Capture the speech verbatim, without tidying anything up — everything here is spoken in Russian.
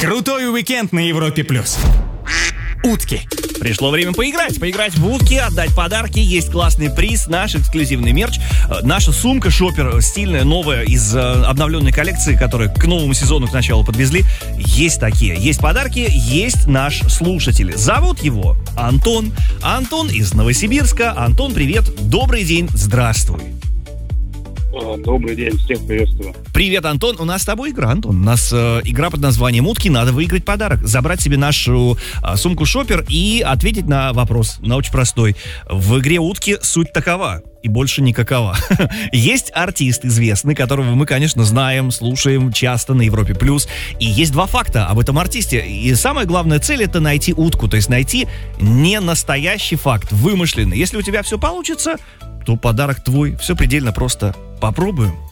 Крутой уикенд на Европе плюс. Утки. Пришло время поиграть. Поиграть в утки, отдать подарки. Есть классный приз, наш эксклюзивный мерч. Э, Наша сумка шопер, стильная, новая, из э, обновленной коллекции, которую к новому сезону к началу подвезли. Есть такие. Есть подарки, есть наш слушатель. Зовут его Антон. Антон из Новосибирска. Антон, привет. Добрый день. Здравствуй. Добрый день, всех приветствую. Привет, Антон. У нас с тобой игра, Антон. У нас э, игра под названием «Утки». Надо выиграть подарок. Забрать себе нашу э, сумку шопер и ответить на вопрос, на очень простой. В игре «Утки» суть такова. И больше никакова. Есть артист известный, которого мы, конечно, знаем, слушаем часто на Европе+. И есть два факта об этом артисте. И самая главная цель — это найти утку. То есть найти не настоящий факт, вымышленный. Если у тебя все получится, то подарок твой. Все предельно просто. Попробуем.